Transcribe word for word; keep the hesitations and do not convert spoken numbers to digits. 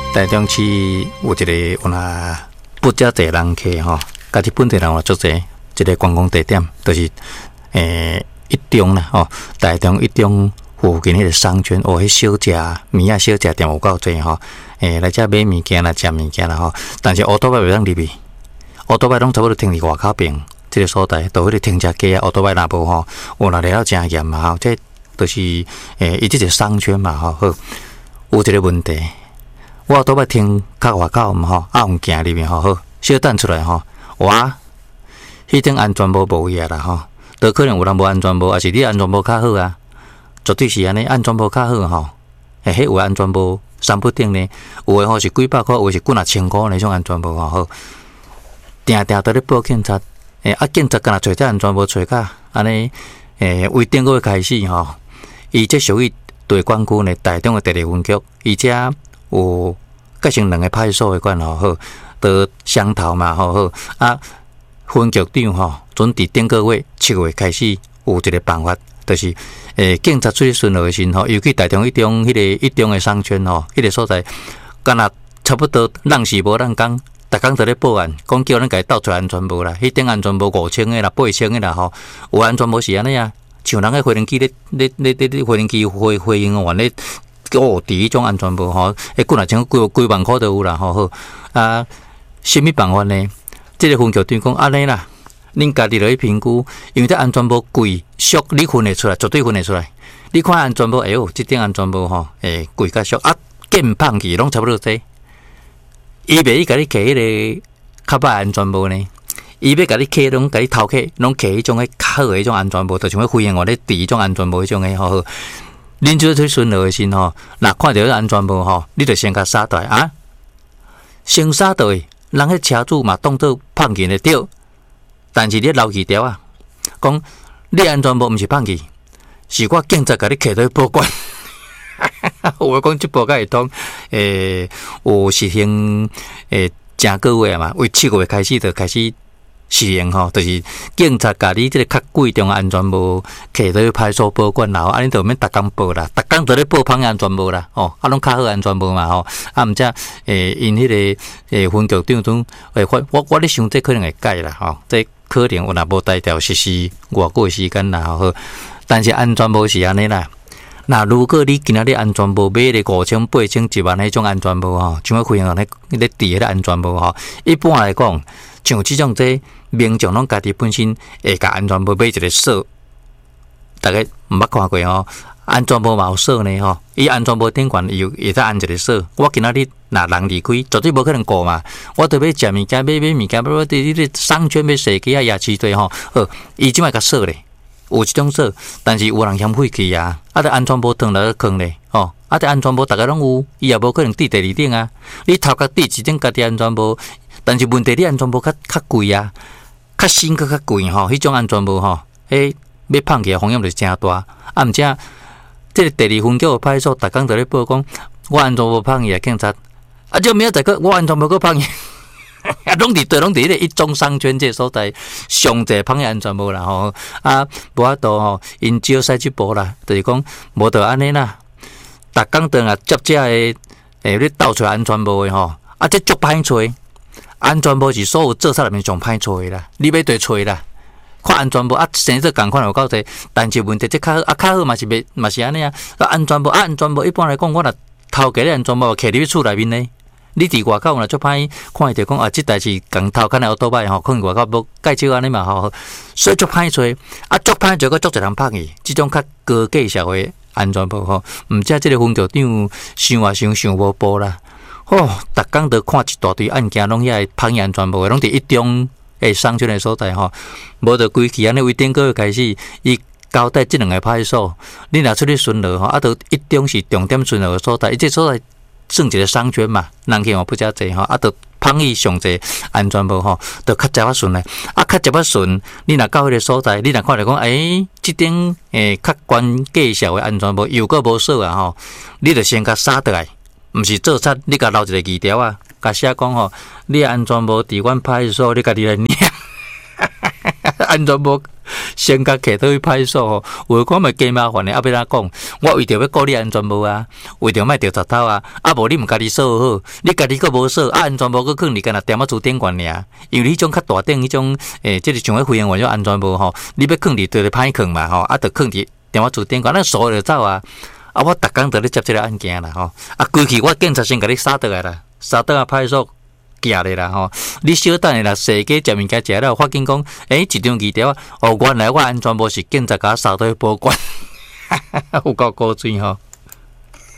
台中市有一个有那不遮济人客吼，甲日本地人话足济，一个观光地点就是诶一中啦吼，台中一中附近迄个商圈哦，迄小食米啊小食店有够济吼，诶来遮买物件啦、食物件啦吼，但是乌托邦袂当入去，乌托邦拢差不多停伫外口边，即个所在，倒迄个停车格啊，乌托邦若无吼，有若了了真严嘛吼，即就是诶伊即个商圈嘛吼，好有一个问题。我倒摆听较外口嘛吼，啊，用行入面吼，好，小等出来吼，哇，迄种安全无无伊啊啦吼，都可能有人无安全无，还是你安全无较好啊？绝对是安尼，安全无较好吼，诶，迄有安全无三不顶呢，有诶吼是几百块，有诶是几若千块那种安全无吼，好，定定都咧报警察，诶，啊，警察敢若找只安全无找甲，安尼，诶，为顶个月开始吼，伊即属于地管区呢台中诶第二分局，伊只。有改成两个派出所的管吼，好，都相投嘛，吼好啊。分局长吼，准伫顶个月七月开始有一个办法，就是诶，警察出去巡逻的时候，尤其台中一中迄个一中的商圈吼，迄个所在，敢若差不多人是无人讲，逐工都咧报案，讲叫咱家倒出安全无啦，迄顶安全无五千的啦，八千的啦吼，有安全无是安尼啊，像人个飞行机咧咧咧咧咧飞行机飞飞行员咧。哦，第一种安全无吼，诶，几若像几几万块都有啦，吼好啊，什么办法呢？这个分局长讲安尼啦，恁家己落去评估，因为这安全无贵俗，你分得出来，绝对分得出来。你看安全无，哎呦，这顶安全无吼，诶，贵甲俗啊，见胖去拢差不多这。伊袂伊甲你摕迄个较歹安全无呢？伊要甲你摕拢甲你偷摕，拢摕迄种诶较好诶迄种安全无，就像飞行员咧伫迄种安全无迄种诶，吼好。恁就去巡逻的时吼，若看到安全无吼，你就先甲杀掉啊！先杀掉，人迄车主嘛当做放弃的对，但是你留记条啊，讲你安全无毋是放弃，是我警察甲你摕到报关。我讲即部甲会通，诶、欸，有实行诶，正个月嘛，为七个月开始就开始。实行吼，就是警察甲你即个较贵重安全无摕到派出所报关啦，安尼就免逐工报啦，逐工都咧报芳安全无啦，哦，啊拢较好安全无嘛吼，啊毋则诶因迄个诶分局长种诶，我我我咧想这可能会改啦吼，这可能有若无大条实施偌久时间啦吼，但是安全无是安尼啦。那如果你今仔日安全无买咧五千、八千、一万迄种安全无吼，像我飞行咧咧伫迄个安全无吼，一般来讲，像即种这。民众拢家己本身会甲安全帽买一个锁，大家毋捌看过吼。安全帽嘛有锁呢吼，伊安全帽顶悬有会使安一个锁。我今仔日若人离开，绝对无可能过嘛。我着要食物件，买买物件，要要伫你商圈要设计啊，夜市对吼。好，伊即摆甲锁咧，有一种锁，但是有人嫌废去啊，啊，得安全帽放落去坑咧，吼，啊，得安全帽大家拢有，伊也无可能伫第二顶啊。你头壳伫一顶家己安全帽，但是问题你安全帽较较贵啊。较新佮较贵吼，迄种安全帽吼，迄要放起来风险就是真大。啊，毋则即个第二分局的派出所，逐工在咧报讲，我安全帽放起来，警察啊，就明仔载个我安全帽个放起，啊，拢伫对，拢伫迄个一中商圈这所在上侪放起安全帽啦吼。啊，无法度吼，因少使即步啦，就是讲无得安尼啦。逐工等啊接遮诶诶，你倒出安全帽诶吼，啊，这足歹找。安全帽是所有做啥里面上歹找的啦，你要对找啦。看安全帽啊，生做共款有够济，但是问题即较好啊，较好嘛是袂嘛是安尼啊。啊，安全帽啊，安全帽一般来讲，我若偷家咧安全帽徛伫厝内面呢，你伫外口若足歹看着讲啊，即代是共偷看来倒摆吼，可能外口无介少安尼嘛吼，所以足歹找啊，足歹找个足一人拍去，即种较高价社会安全帽吼，毋知即个分局长想啊想想无报啦。哦，逐工都看一大堆案件，拢遐芳安全部，拢伫一中诶商圈诶所在吼。无着规期安尼为顶个月开始，伊交代即两个派出所，你若出去巡逻吼，啊，都一中是重点巡逻诶所在，伊这所在算一个商圈嘛，人去嘛不遮济吼，啊，都芳伊上济安全部吼，都较食法顺诶。啊，较食法顺，你若到迄个所在，你若看着讲，诶，即顶诶较关价社会安全部又个无锁啊吼，你着先甲杀倒来。毋是做贼，你甲留一个字条啊，甲写讲吼，你安全帽伫阮派出所，你家己来领。安全帽先甲摕倒去派出所吼，有看咪加麻烦的，啊要哪讲？我为着要顾你安全无啊，为着莫着十头啊，啊无你毋家己锁好，你家己佫无锁，啊安全无佫囥你干那点啊住电管尔，因为迄种较大顶迄种诶，即、欸、个像迄飞行员种安全无吼，你要囥伫对咧歹囥嘛吼，啊着囥伫点啊住电管，咱锁着走啊，啊我逐工着咧接即个案件啦吼，啊规气我警察先甲你杀倒来啦，杀倒啊派出所。寄咧啦吼，你小等下啦，踅家食物件食了，发现讲，诶、欸，一张字条，哦，原来我安全无是警察甲我扫倒去保管，有够古锥吼。